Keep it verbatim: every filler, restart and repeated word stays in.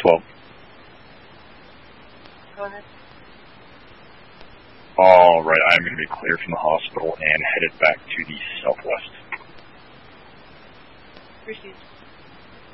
twelve. Go ahead. Alright, I'm going to be cleared from the hospital and headed back to the southwest. Received.